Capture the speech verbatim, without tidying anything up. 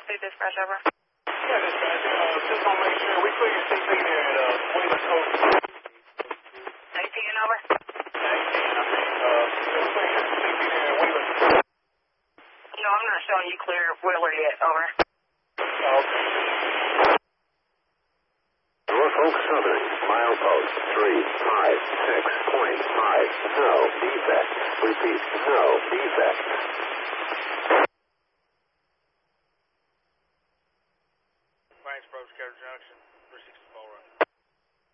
State Dispatch, over. Yeah, dispatch. Uh, just want to make sure we clear your C P there at uh, Wheeler Coast. nineteen, over. nineteen, I think. Uh, just clear your C P there at Wheeler. No, I'm not showing you clear Wheeler yet, over. Oh, okay. Norfolk Southern, milepost three five six point five. No defect. Repeat, no defect. Thanks, Approach Carter Junction, three sixty-four.